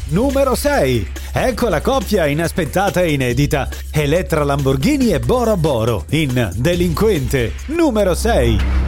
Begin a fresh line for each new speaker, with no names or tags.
numero 6. Ecco la coppia inaspettata e inedita. Elettra Lamborghini e Boro Boro in Delinquente, numero 6.